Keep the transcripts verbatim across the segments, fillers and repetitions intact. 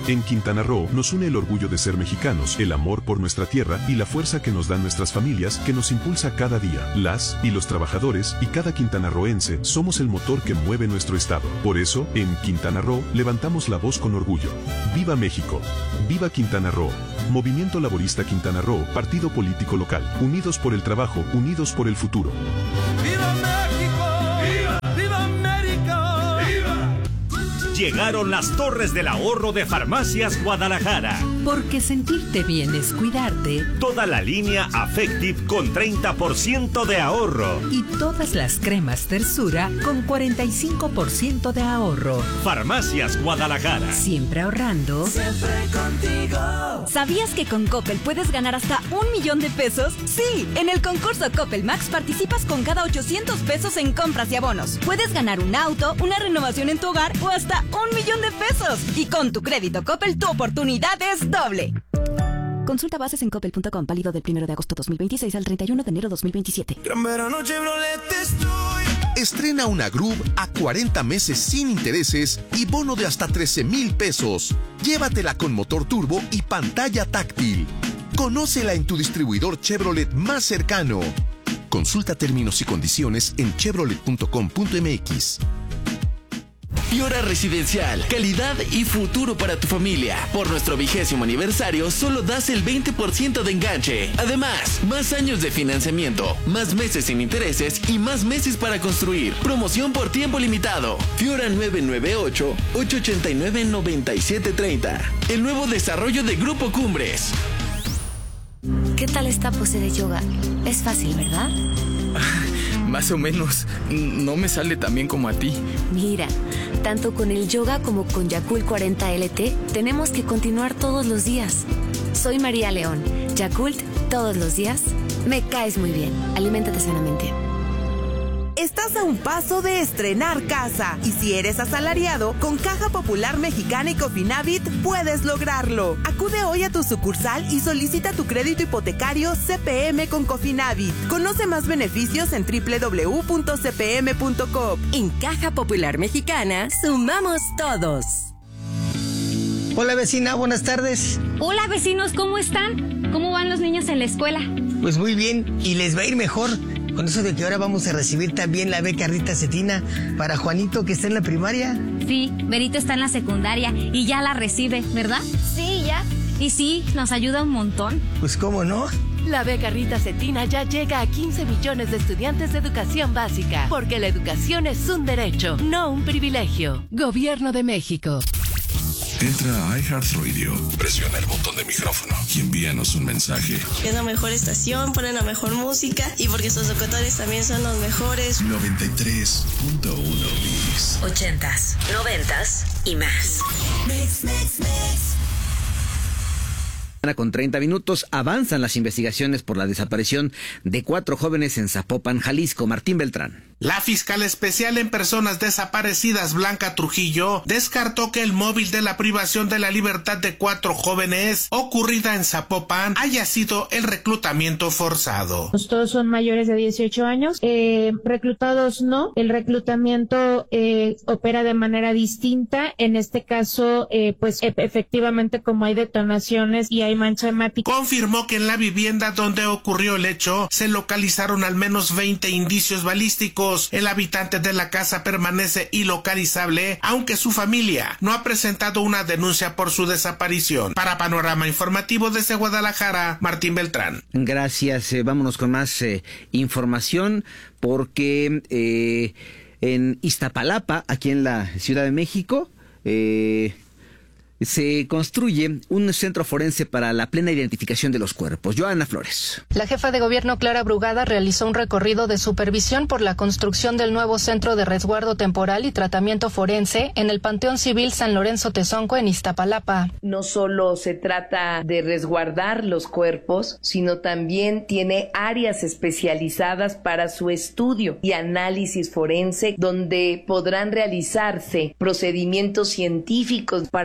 En Quintana Roo nos une el orgullo de ser mexicanos, el amor por nuestra tierra y la fuerza que nos dan nuestras familias, que nos impulsa cada día. Las y los trabajadores y cada quintanarroense somos el motor que mueve nuestro estado. Por eso, en Quintana Roo levantamos la voz con orgullo. ¡Viva México! ¡Viva Quintana Roo! Movimiento Laborista Quintana Roo, partido político local. Unidos por el trabajo, unidos por el futuro. ¡Viva México! ¡Viva! ¡Viva América! ¡Viva! Llegaron las Torres del Ahorro de Farmacias Guadalajara. Porque sentirte bien es cuidarte. Toda la línea Affective con treinta por ciento de ahorro. Y todas las cremas Tersura con cuarenta y cinco por ciento de ahorro. Farmacias Guadalajara. Siempre ahorrando. Siempre contigo. ¿Sabías que con Coppel puedes ganar hasta un millón de pesos? Sí, en el concurso Coppel Max participas con cada ochocientos pesos en compras y abonos. Puedes ganar un auto, una renovación en tu hogar o hasta un millón de pesos. Y con tu crédito Coppel, tu oportunidad es doble. Consulta bases en coppel punto com, válido del primero de agosto dos mil veintiséis al treinta y uno de enero dos mil veintisiete. Gran verano Chevrolet estoy. Estrena una Groove a cuarenta meses sin intereses y bono de hasta trece mil pesos. Llévatela con motor turbo y pantalla táctil. Conócela en tu distribuidor Chevrolet más cercano. Consulta términos y condiciones en chevrolet punto com punto m x. Fiora Residencial, calidad y futuro para tu familia. Por nuestro vigésimo aniversario, solo das el veinte por ciento de enganche. Además, más años de financiamiento, más meses sin intereses y más meses para construir. Promoción por tiempo limitado. Fiora nueve nueve ocho, ocho ocho nueve, nueve siete tres cero. El nuevo desarrollo de Grupo Cumbres. ¿Qué tal esta pose de yoga? Es fácil, ¿verdad? Más o menos. No me sale tan bien como a ti. Mira, tanto con el yoga como con Yakult cuarenta L T, tenemos que continuar todos los días. Soy María León. Yakult, todos los días. Me caes muy bien. Aliméntate sanamente. Estás a un paso de estrenar casa. Y si eres asalariado, con Caja Popular Mexicana y Cofinavit puedes lograrlo. Acude hoy a tu sucursal y solicita tu crédito hipotecario C P M con Cofinavit. Conoce más beneficios en doble u doble u doble u punto c p m punto com. En Caja Popular Mexicana, sumamos todos. Hola vecina, buenas tardes. Hola vecinos, ¿cómo están? ¿Cómo van los niños en la escuela? Pues muy bien, y les va a ir mejor. Con eso de que ahora vamos a recibir también la beca Rita Cetina para Juanito, que está en la primaria. Sí, Berito está en la secundaria y ya la recibe, ¿verdad? Sí, ya. Y sí, nos ayuda un montón. Pues cómo no. La beca Rita Cetina ya llega a quince millones de estudiantes de educación básica, porque la educación es un derecho, no un privilegio. Gobierno de México. Entra a iHeartRadio, presiona el botón de micrófono y envíanos un mensaje. Es la mejor estación, ponen la mejor música y porque sus locutores también son los mejores. noventa y tres punto uno Bis. Ochentas, noventas y más. Mix, mix, mix. Con treinta minutos avanzan las investigaciones por la desaparición de cuatro jóvenes en Zapopan, Jalisco. Martín Beltrán. La fiscal especial en personas desaparecidas, Blanca Trujillo, descartó que el móvil de la privación de la libertad de cuatro jóvenes ocurrida en Zapopan haya sido el reclutamiento forzado. Todos son mayores de dieciocho años, eh, reclutados no, el reclutamiento eh, opera de manera distinta. En este caso, eh, pues e- efectivamente como hay detonaciones y hay mancha hemática. Confirmó que en la vivienda donde ocurrió el hecho se localizaron al menos veinte indicios balísticos. El habitante de la casa permanece ilocalizable, aunque su familia no ha presentado una denuncia por su desaparición. Para Panorama Informativo desde Guadalajara, Martín Beltrán. Gracias, eh, vámonos con más eh, información, porque eh, en Iztapalapa, aquí en la Ciudad de México, eh... se construye un centro forense para la plena identificación de los cuerpos. Joana Flores. La jefa de gobierno Clara Brugada realizó un recorrido de supervisión por la construcción del nuevo centro de resguardo temporal y tratamiento forense en el Panteón Civil San Lorenzo Tezonco en Iztapalapa. No solo se trata de resguardar los cuerpos, sino también tiene áreas especializadas para su estudio y análisis forense, donde podrán realizarse procedimientos científicos para obtener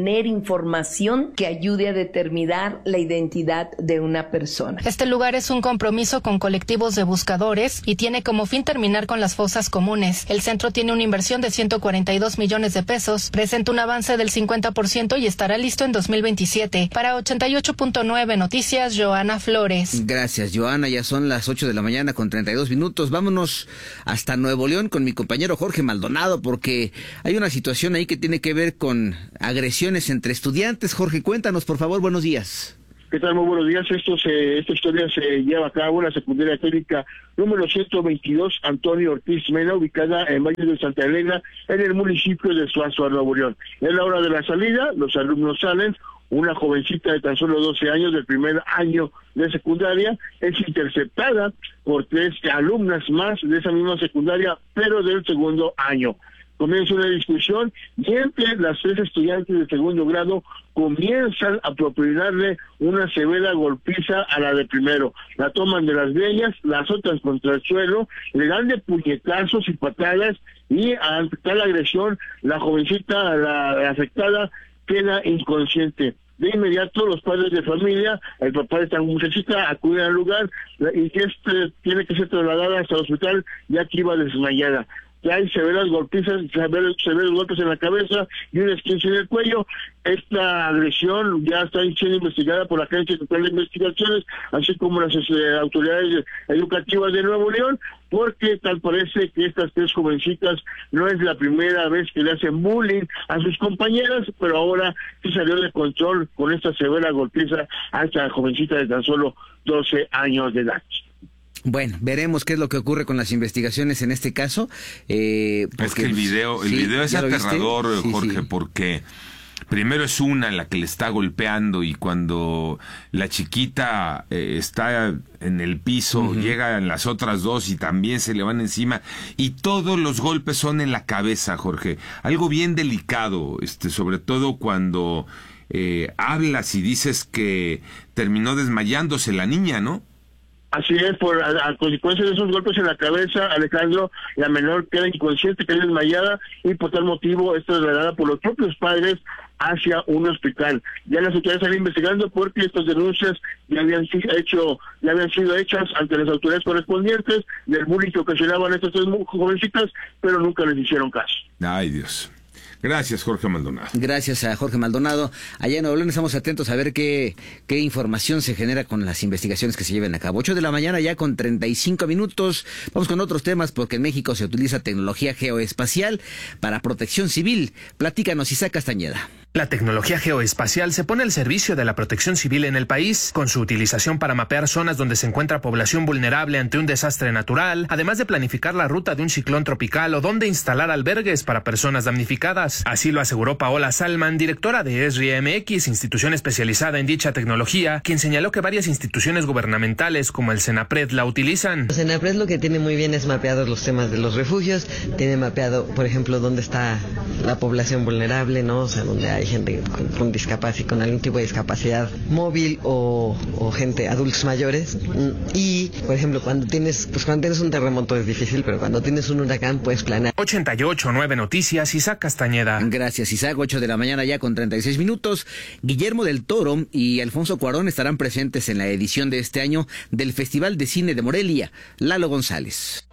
obtener información que ayude a determinar la identidad de una persona. Este lugar es un compromiso con colectivos de buscadores y tiene como fin terminar con las fosas comunes. El centro tiene una inversión de ciento cuarenta y dos millones de pesos, presenta un avance del cincuenta por ciento y estará listo en dos mil veintisiete. Para ochenta y ocho punto nueve Noticias, Joana Flores. Gracias, Joana. Ya son las ocho de la mañana con treinta y dos minutos. Vámonos hasta Nuevo León con mi compañero Jorge Maldonado, porque hay una situación ahí que tiene que ver con agresiones entre estudiantes. Jorge, cuéntanos, por favor. Buenos días. ¿Qué tal? Muy buenos días. Esto se, esta historia se lleva a cabo en la secundaria técnica número ciento veintidós Antonio Ortiz Mena, ubicada en Valle de Santa Elena, en el municipio de Suazo, Nuevo León. Es la hora de la salida, los alumnos salen. Una jovencita de tan solo doce años del primer año de secundaria es interceptada por tres alumnas más de esa misma secundaria, pero del segundo año. Comienza una discusión y entre las tres estudiantes de segundo grado comienzan a propinarle una severa golpiza a la de primero. La toman de las greñas, la azotan contra el suelo, le dan de puñetazos y patadas y ante tal agresión la jovencita, la, la afectada, queda inconsciente. De inmediato los padres de familia, el papá de esta muchachita, acuden al lugar y que este tiene que ser trasladada hasta el hospital ya que iba desmayada. Ya hay severas golpizas, severos, severos golpes en la cabeza y un esquince en el cuello. Esta agresión ya está siendo investigada por la Agencia Estatal de Investigaciones, así como las eh, autoridades educativas de Nuevo León, porque tal parece que estas tres jovencitas no es la primera vez que le hacen bullying a sus compañeras, pero ahora sí salió de control con esta severa golpiza a esta jovencita de tan solo doce años de edad. Bueno, veremos qué es lo que ocurre con las investigaciones en este caso. Eh, porque, es que el video, el sí, video es aterrador, sí, Jorge, sí. Porque primero es una la que le está golpeando y cuando la chiquita eh, está en el piso, uh-huh. llegan las otras dos y también se le van encima y todos los golpes son en la cabeza, Jorge. Algo bien delicado, este, sobre todo cuando eh, hablas y dices que terminó desmayándose la niña, ¿no? Así es, por a, a consecuencia de esos golpes en la cabeza, Alejandro, la menor queda inconsciente, queda desmayada y por tal motivo es trasladada por los propios padres hacia un hospital. Ya las autoridades están investigando porque estas denuncias ya habían sido hecho, ya habían sido hechas ante las autoridades correspondientes del bullying que ocasionaban estas tres jovencitas, pero nunca les hicieron caso. Ay, Dios. Gracias, Jorge Maldonado. Gracias a Jorge Maldonado. Allá en Nuevo León estamos atentos a ver qué, qué información se genera con las investigaciones que se lleven a cabo. ocho de la mañana ya con treinta y cinco minutos. Vamos con otros temas porque en México se utiliza tecnología geoespacial para protección civil. Platícanos, Isaac Castañeda. La tecnología geoespacial se pone al servicio de la protección civil en el país, con su utilización para mapear zonas donde se encuentra población vulnerable ante un desastre natural, además de planificar la ruta de un ciclón tropical o donde instalar albergues para personas damnificadas. Así lo aseguró Paola Salman, directora de ESRI M X, institución especializada en dicha tecnología, quien señaló que varias instituciones gubernamentales como el Senapred la utilizan. El Senapred lo que tiene muy bien es mapeados los temas de los refugios, tiene mapeado, por ejemplo, dónde está la población vulnerable, ¿no? O sea, donde hay gente con, con discapacidad, con algún tipo de discapacidad móvil o, o gente, adultos mayores. Y, por ejemplo, cuando tienes, pues cuando tienes un terremoto es difícil, pero cuando tienes un huracán puedes planear. ochenta y ocho punto nueve Noticias, Isaac Castañeda. Gracias, Isaac. ocho de la mañana ya con treinta y seis minutos. Guillermo del Toro y Alfonso Cuarón estarán presentes en la edición de este año del Festival de Cine de Morelia. Lalo González.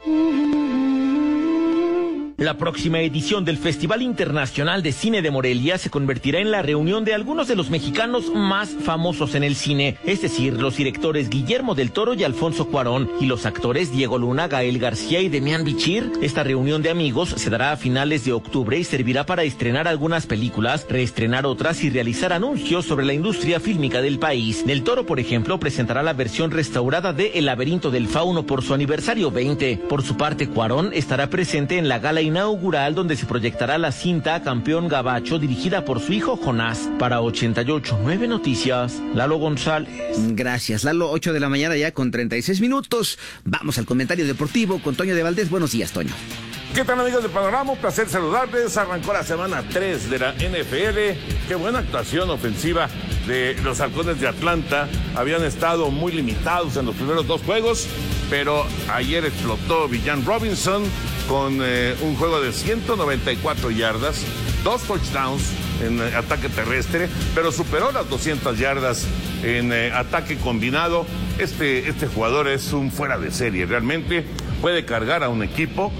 La próxima edición del Festival Internacional de Cine de Morelia se convertirá en la reunión de algunos de los mexicanos más famosos en el cine, es decir, los directores Guillermo del Toro y Alfonso Cuarón, y los actores Diego Luna, Gael García y Demián Bichir. Esta reunión de amigos se dará a finales de octubre y servirá para estrenar algunas películas, reestrenar otras y realizar anuncios sobre la industria fílmica del país. Del Toro, por ejemplo, presentará la versión restaurada de El laberinto del fauno por su aniversario veinte. Por su parte, Cuarón estará presente en la gala inaugural donde se proyectará la cinta Campeón Gabacho dirigida por su hijo Jonás. Para ochenta y ocho punto nueve Noticias, Lalo González. Gracias, Lalo. ocho de la mañana ya con treinta y seis minutos. Vamos al comentario deportivo con Toño de Valdés. Buenos días, Toño. ¿Qué tal, amigos de Panorama? Un placer saludarles. Arrancó la semana tres de la N F L. Qué buena actuación ofensiva de los Halcones de Atlanta. Habían estado muy limitados en los primeros dos juegos, pero ayer explotó Villan Robinson con eh, un juego de ciento noventa y cuatro yardas, dos touchdowns, en eh, ataque terrestre, pero superó las doscientas yardas en eh, ataque combinado. Este, este jugador es un fuera de serie, realmente puede cargar a un equipo.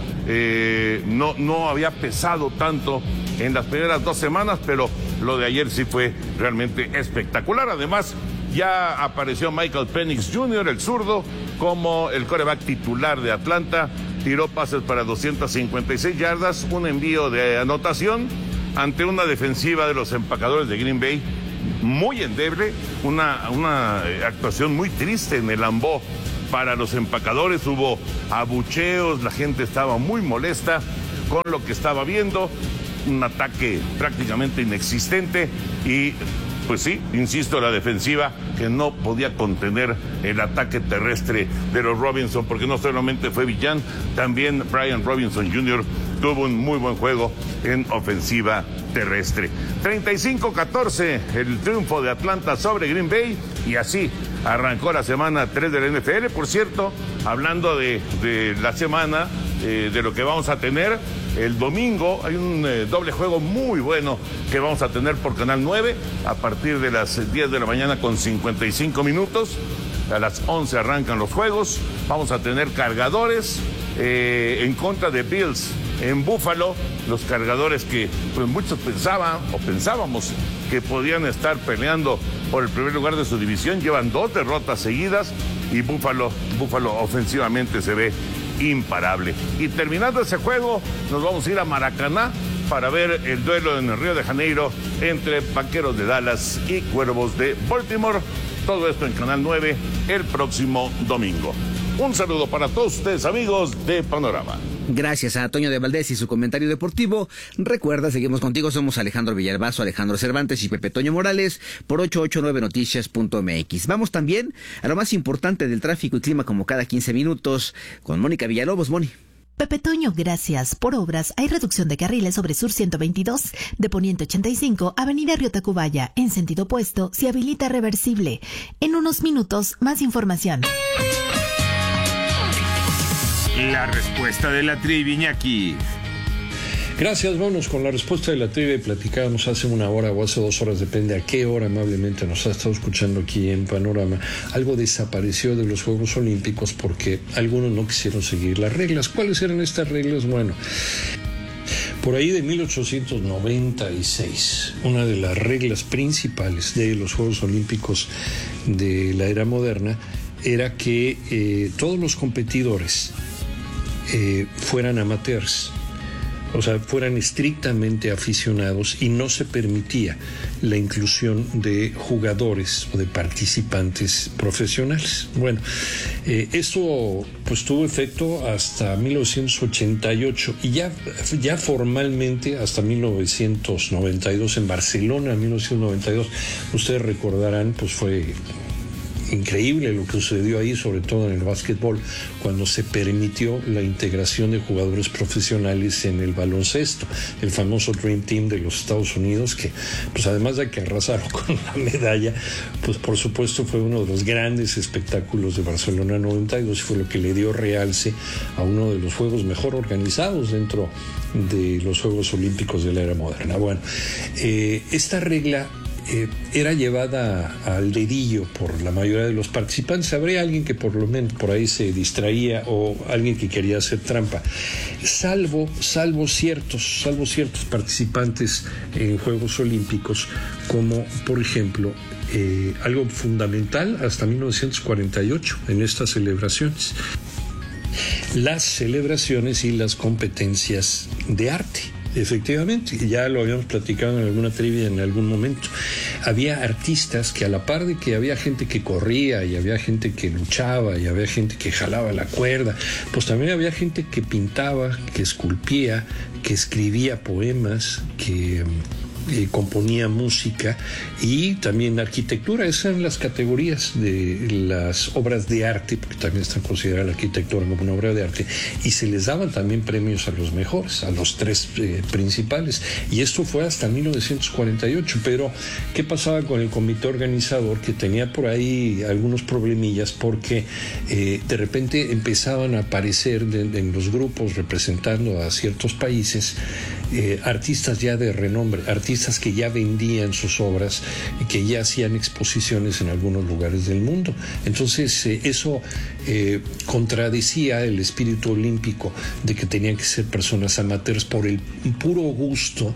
Eh, no, no había pesado tanto en las primeras dos semanas, pero lo de ayer sí fue realmente espectacular. Además, ya apareció Michael Penix junior, el zurdo, como el quarterback titular de Atlanta. Tiró pases para doscientas cincuenta y seis yardas, un envío de anotación ante una defensiva de los empacadores de Green Bay muy endeble, una, una actuación muy triste en el Lambeau para los empacadores. Hubo abucheos, la gente estaba muy molesta con lo que estaba viendo, un ataque prácticamente inexistente y pues sí, insisto, la defensiva que no podía contener el ataque terrestre de los Robinson, porque no solamente fue Villan, también Brian Robinson junior tuvo un muy buen juego en ofensiva terrestre. treinta y cinco catorce el triunfo de Atlanta sobre Green Bay, y así arrancó la semana tres de la N F L. Por cierto, hablando de, de la semana, eh, de lo que vamos a tener el domingo, hay un eh, doble juego muy bueno que vamos a tener por Canal nueve a partir de las diez de la mañana con cincuenta y cinco minutos. A las once arrancan los juegos. Vamos a tener Cargadores eh, en contra de Bills en Buffalo. Los Cargadores que pues muchos pensaban o pensábamos que podían estar peleando por el primer lugar de su división, llevan dos derrotas seguidas y Buffalo, Buffalo ofensivamente se ve imparable. Y terminando ese juego, nos vamos a ir a Maracaná para ver el duelo en el Río de Janeiro entre Vaqueros de Dallas y Cuervos de Baltimore. Todo esto en Canal nueve el próximo domingo. Un saludo para todos ustedes, amigos de Panorama. Gracias a Toño de Valdés y su comentario deportivo. Recuerda, seguimos contigo, somos Alejandro Villalbazo, Alejandro Cervantes y Pepe Toño Morales por ochocientos ochenta y nueve noticias punto m x. Vamos también a lo más importante del tráfico y clima como cada quince minutos con Mónica Villalobos. Moni. Pepe Toño, gracias. Por obras, hay reducción de carriles sobre Sur ciento veintidós, de Poniente ochenta y cinco, Avenida Río Tacubaya. En sentido opuesto, se habilita reversible. En unos minutos, más información. La respuesta de la trivia, Iñaki. Gracias, vámonos con la respuesta de la trivia. Platicábamos hace una hora o hace dos horas, depende a qué hora amablemente nos ha estado escuchando aquí en Panorama. Algo desapareció de los Juegos Olímpicos porque algunos no quisieron seguir las reglas. ¿Cuáles eran estas reglas? Bueno, por ahí de mil ochocientos noventa y seis, una de las reglas principales de los Juegos Olímpicos de la era moderna era que eh, todos los competidores eh, fueran amateurs, o sea, fueran estrictamente aficionados, y no se permitía la inclusión de jugadores o de participantes profesionales. Bueno, eh, esto pues tuvo efecto hasta mil novecientos ochenta y ocho y ya, ya formalmente hasta mil novecientos noventa y dos en Barcelona, mil novecientos noventa y dos, ustedes recordarán, pues fue increíble lo que sucedió ahí, sobre todo en el básquetbol, cuando se permitió la integración de jugadores profesionales en el baloncesto, el famoso Dream Team de los Estados Unidos, que pues además de que arrasaron con la medalla, pues por supuesto fue uno de los grandes espectáculos de Barcelona noventa y dos, y fue lo que le dio realce a uno de los juegos mejor organizados dentro de los Juegos Olímpicos de la era moderna. Bueno, eh, esta regla Eh, era llevada al dedillo por la mayoría de los participantes. Habría alguien que por lo menos por ahí se distraía o alguien que quería hacer trampa, salvo, salvo ciertos, salvo ciertos participantes en Juegos Olímpicos, como por ejemplo eh, algo fundamental hasta mil novecientos cuarenta y ocho en estas celebraciones: las celebraciones y las competencias de arte. Efectivamente, ya lo habíamos platicado en alguna trivia en algún momento. Había artistas que, a la par de que había gente que corría y había gente que luchaba y había gente que jalaba la cuerda, pues también había gente que pintaba, que esculpía, que escribía poemas, que Eh, componía música y también arquitectura. Esas eran las categorías de las obras de arte, porque también están consideradas la arquitectura como una obra de arte, y se les daban también premios a los mejores, a los tres eh, principales, y esto fue hasta mil novecientos cuarenta y ocho. Pero ¿qué pasaba con el comité organizador? Que tenía por ahí algunos problemillas, porque eh, de repente empezaban a aparecer de, de, en los grupos representando a ciertos países eh, artistas ya de renombre, artistas artistas que ya vendían sus obras y que ya hacían exposiciones en algunos lugares del mundo. Entonces eh, eso eh, contradecía el espíritu olímpico de que tenían que ser personas amateurs por el puro gusto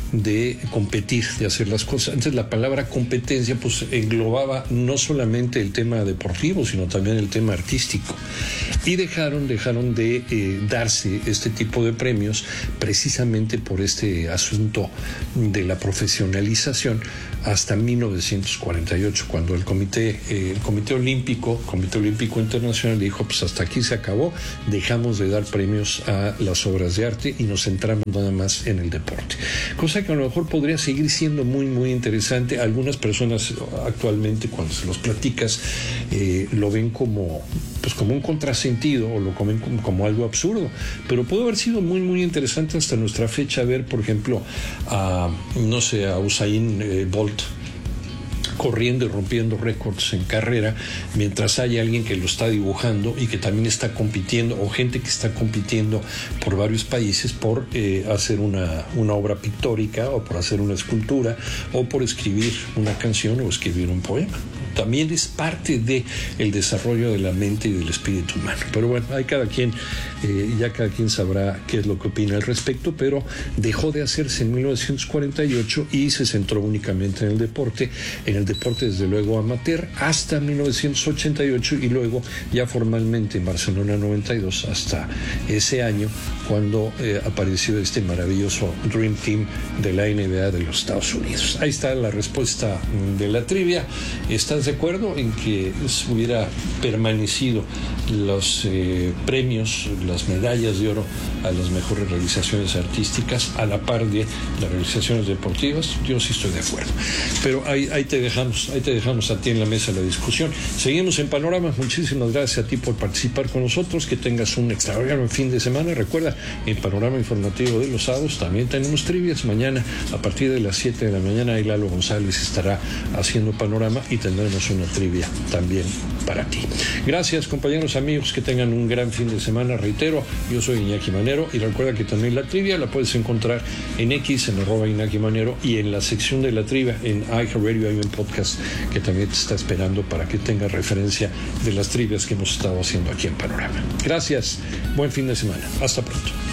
de competir, de hacer las cosas. Entonces la palabra competencia pues englobaba no solamente el tema deportivo, sino también el tema artístico. Y dejaron, dejaron de eh, darse este tipo de premios precisamente por este asunto de la profesionalización hasta mil novecientos cuarenta y ocho, cuando el comité, eh, el comité olímpico, Comité Olímpico Internacional dijo, pues hasta aquí se acabó, dejamos de dar premios a las obras de arte y nos centramos nada más en el deporte. Cosa que a lo mejor podría seguir siendo muy, muy interesante. Algunas personas actualmente, cuando se los platicas, eh, lo ven como, pues como un contrasentido o lo ven como, como algo absurdo, pero pudo haber sido muy, muy interesante hasta nuestra fecha ver, por ejemplo, a, no sé, a Usain eh, Bolt corriendo y rompiendo récords en carrera, mientras hay alguien que lo está dibujando y que también está compitiendo, o gente que está compitiendo por varios países por eh, hacer una, una obra pictórica, o por hacer una escultura, o por escribir una canción o escribir un poema. También es parte de el desarrollo de la mente y del espíritu humano. Pero bueno, hay cada quien, eh, ya cada quien sabrá qué es lo que opina al respecto, pero dejó de hacerse en mil novecientos cuarenta y ocho y se centró únicamente en el deporte, en el deporte desde luego amateur, hasta mil novecientos ochenta y ocho, y luego ya formalmente en Barcelona noventa y dos, hasta ese año cuando eh, apareció este maravilloso Dream Team de la N B A de los Estados Unidos. Ahí está la respuesta de la trivia. ¿Estás de acuerdo en que hubiera permanecido los eh, premios, las medallas de oro a las mejores realizaciones artísticas a la par de las realizaciones deportivas? Yo sí estoy de acuerdo. Pero ahí, ahí te dejamos, ahí te dejamos a ti en la mesa la discusión. Seguimos en Panorama. Muchísimas gracias a ti por participar con nosotros. Que tengas un extraordinario fin de semana. Recuerda, en Panorama Informativo de los sábados también tenemos trivias. Mañana a partir de las siete de la mañana ahí Lalo González estará haciendo Panorama y tendremos una trivia también para ti. Gracias, compañeros, amigos, que tengan un gran fin de semana. Reitero, yo soy Iñaki Manero y recuerda que también la trivia la puedes encontrar en X, en arroba Iñaki Manero, y en la sección de la trivia en iHeartRadio hay un podcast que también te está esperando para que tengas referencia de las trivias que hemos estado haciendo aquí en Panorama. Gracias, buen fin de semana. Hasta pronto.